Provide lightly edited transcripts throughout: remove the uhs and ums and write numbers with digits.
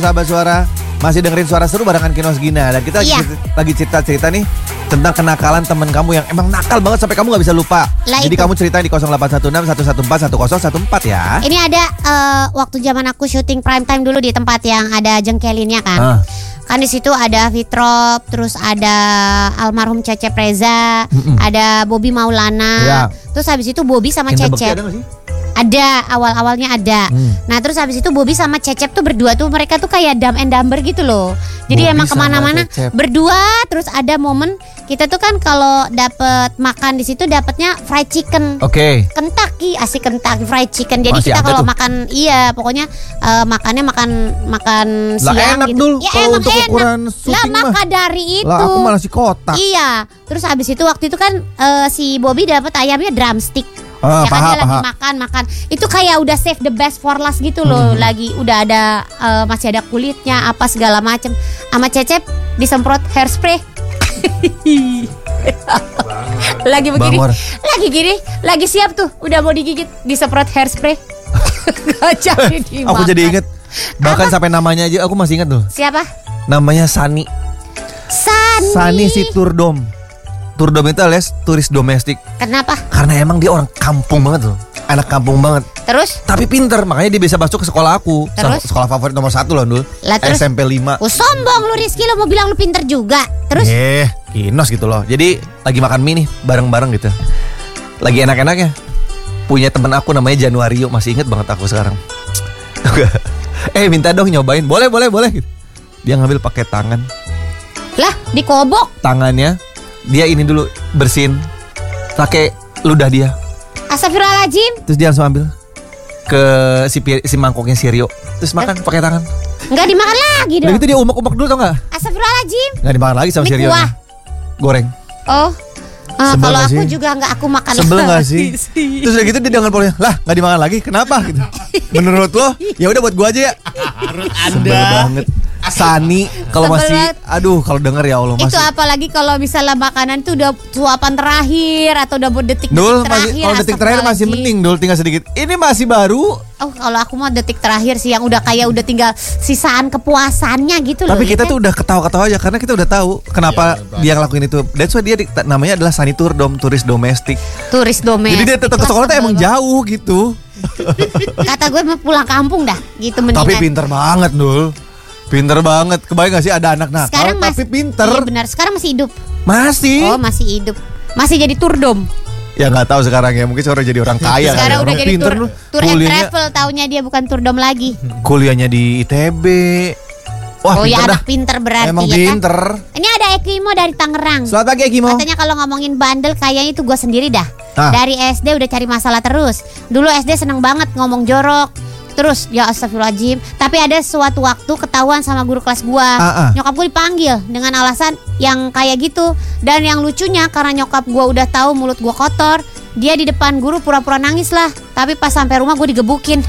Sahabat Suara, masih dengerin Suara Seru barengan Kinos Gina. Dan kita lagi cerita-cerita nih tentang kenakalan temen kamu yang emang nakal banget sampai kamu gak bisa lupa. Jadi kamu ceritain di 0816 114 1014 ya. Ini ada waktu zaman aku syuting prime time dulu di tempat yang ada jengkelinnya kan. Kan di situ ada Fitrop, terus ada almarhum Cecep Reza, ada Bobby Maulana. Terus habis itu Bobby sama Cecep. Ada, awal-awalnya ada. Nah terus habis itu Bobby sama Cecep tuh berdua tuh, mereka tuh kayak dumb and dumber gitu loh. Jadi Bobby emang kemana-mana berdua. Terus ada momen kita tuh kan kalau dapet makan di situ dapetnya fried chicken. Kentucky, asik Kentucky fried chicken. Jadi masih kita kalau makan, pokoknya makannya makan siang enak gitu. Dulu, ya emang untuk ukuran lah maka dari itu. Lah aku malah si kotak. Iya. Terus habis itu waktu itu kan si Bobby dapet ayamnya drumstick. Ya kan dia lagi makan. Itu kayak udah save the best for last gitu loh. Lagi udah ada masih ada kulitnya apa segala macem. Sama Cecep disemprot hairspray. lagi begini, lagi siap tuh, udah mau digigit disemprot hairspray. Aku jadi inget. Bahkan sampai namanya aja aku masih inget loh. Siapa? Namanya Sani si Turdom. Turdom itu alias turis domestik. Kenapa? Karena emang dia orang kampung banget loh. Anak kampung banget. Terus? Tapi pinter, makanya dia bisa masuk ke sekolah aku. Terus? Sekolah favorit nomor 1 loh Dul. SMP 5. Sombong lu Rizky, lu mau bilang lu pinter juga. Terus? Kinos gitu loh. Jadi lagi makan mie nih, bareng-bareng gitu. Lagi enak-enaknya. Punya temen aku namanya Januario. Masih inget banget aku sekarang. Minta dong nyobain. Boleh gitu. Dia ngambil pakai tangan. Lah, dikobok tangannya. Dia ini dulu bersihin pakai ludah dia. Astagfirullahaladzim. Terus dia langsung ambil ke si mangkoknya si Rio. Terus makan pakai tangan. Enggak dimakan lagi dong. Dan itu dia umek-umek dulu tau gak? Astagfirullahaladzim. Enggak dimakan lagi sama si Rio. Goreng. Kalau aku juga enggak aku makan. Sebel gak sih? Terus udah gitu dia dengan polanya, lah gak dimakan lagi, kenapa? Gitu. Menurut lo, ya udah buat gua aja ya. Sebel banget. Sani kalau masih, kalau denger ya Allah masih. Itu apalagi kalau misalnya makanan tuh udah suapan terakhir atau udah detik terakhir. Kalau detik terakhir masih mending Dul, tinggal sedikit. Ini masih baru. Kalau aku mau detik terakhir sih yang udah kayak udah tinggal sisaan kepuasannya gitu loh. Tapi kita tuh udah ketawa-ketawa aja karena kita udah tahu kenapa dia ngelakuin itu. That's why dia namanya adalah Sani Turdom, turis domestik. Jadi dia tetap ke sekolah tuh emang jauh gitu. Kata gue mau pulang kampung dah gitu mendingan. Tapi pinter banget Dul. Pinter banget. Kebayang gak sih ada anak nakal tapi pinter. Iya benar, sekarang masih hidup. Masih? Oh masih hidup. Masih jadi turdom. Ya gak tahu sekarang ya. Mungkin sekarang jadi orang kaya. Sekarang udah jadi pinter, tour and travel. Taunya dia bukan turdom lagi. Kuliahnya di ITB. Wah, ya anak pinter berarti. Emang ya pinter kan? Ini ada Ekimo dari Tangerang. Selamat pagi Ekimo. Katanya kalau ngomongin bandel kayaknya itu gue sendiri dah. Dari SD udah cari masalah terus. Dulu SD seneng banget ngomong jorok. Terus ya astagfirullahaladzim. Tapi ada suatu waktu ketahuan sama guru kelas gua. Nyokap gue dipanggil dengan alasan yang kayak gitu. Dan yang lucunya karena nyokap gua udah tahu mulut gua kotor, dia di depan guru pura-pura nangis lah. Tapi pas sampai rumah gue digebukin.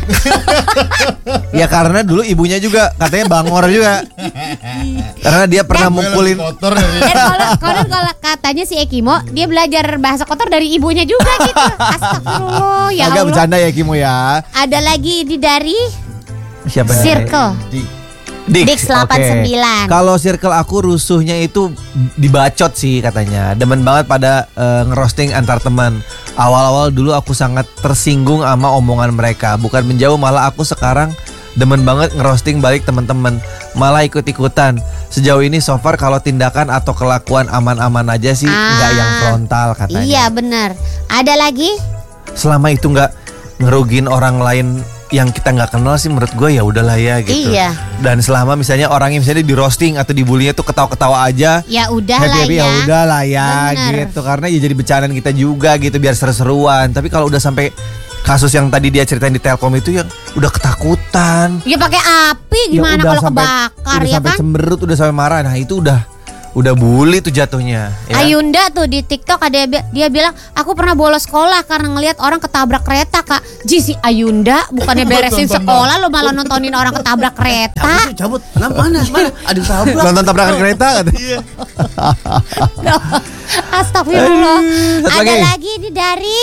Ya karena dulu ibunya juga katanya bangor juga. Karena dia pernah mukulin. Dan kalau katanya si Ekimo, dia belajar bahasa kotor dari ibunya juga gitu. Astagfirullah ya Allah. Agak bercanda ya Ekimo ya. Ada lagi dari siapa Circle. Dix 89. Kalau circle aku rusuhnya itu dibacot sih katanya. Demen banget pada ngerosting antar teman. Awal-awal dulu aku sangat tersinggung sama omongan mereka. Bukan menjauh, malah aku sekarang demen banget ngerosting balik teman-teman. Malah ikut-ikutan. Sejauh ini so far kalau tindakan atau kelakuan aman-aman aja sih, nggak yang frontal katanya. Iya benar. Ada lagi? Selama itu nggak ngerugiin orang lain yang kita nggak kenal sih, menurut gue ya udahlah ya gitu. Iya. Dan selama misalnya orangnya misalnya di roasting atau dibulinya tuh ketawa-ketawa aja, ya udahlah ya udahlah ya. Bener. Gitu. Karena ya jadi bercandaan kita juga gitu biar seru-seruan. Tapi kalau udah sampai kasus yang tadi dia ceritain di Telkom itu yang udah ketakutan. Ya pakai api gimana kalau kebakar udah ya sampai kan? Cemberut, udah sampai marah. Nah itu udah bully tuh jatuhnya ya? Ayunda tuh di TikTok ada dia bilang, aku pernah bolos sekolah karena ngelihat orang ketabrak kereta kak. Si Ayunda bukannya beresin sekolah lo malah nontonin orang ketabrak kereta. Cabut, kenapa mana? Ada tabrak. Nonton tabrakan kereta katanya. Iya. Astagfirullah. Ada lagi ini dari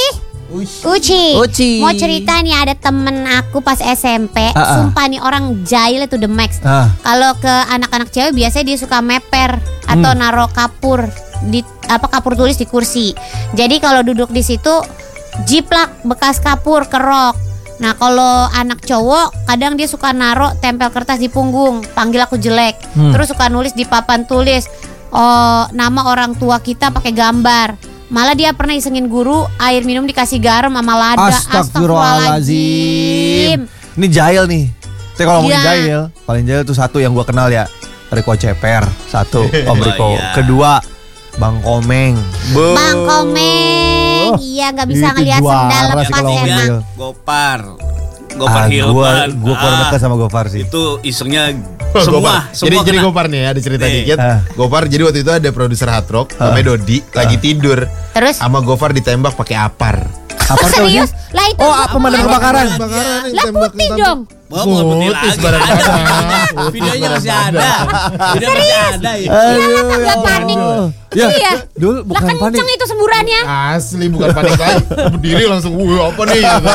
Uci. Mau cerita nih, ada temen aku pas SMP. Sumpah nih orang jahil itu the max. Kalau ke anak-anak cewek biasanya dia suka meper atau naruh kapur di kapur tulis di kursi. Jadi kalau duduk di situ jiplak bekas kapur kerok. Nah kalau anak cowok kadang dia suka naruh tempel kertas di punggung, panggil aku jelek. Terus suka nulis di papan tulis nama orang tua kita pakai gambar. Malah dia pernah isengin guru air minum dikasih garam sama lada. Astagfirullahaladzim. Ini jahil nih. Tapi kalau ngomongin jahil, paling jahil tuh satu yang gue kenal ya, Riko Ceper. Satu, Om Riko. Kedua, Bang Komeng. Bang Komeng. Iya, gak bisa ngelihat sendal lepas emang. Gopar Hilman. Gue kurang dekat sama Gopar sih. Itu isengnya semua jadi Gopar nih ada cerita dikit. Gopar jadi waktu itu ada produser Hard Rock namanya Dodi lagi tidur. Terus sama Gopar ditembak pakai apar. Apar serius? Lah itu pemadam kebakaran. Lah putih dong. Putih lagi. Videonya masih ada. Video masih ada ya. Gak panik. Iya. Dulu bukan panik. Kenceng itu semburannya. Asli bukan panik lagi. Berdiri langsung apa nih gitu,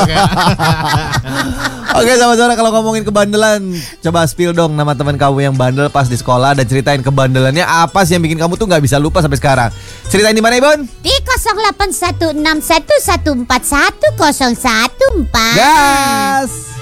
Oke sama-sama, kalau ngomongin kebandelan, coba spill dong nama teman kamu yang bandel pas di sekolah dan ceritain kebandelannya apa sih yang bikin kamu tuh gak bisa lupa sampai sekarang. Ceritain di mana, Ibon? Di 081611410114. Gas.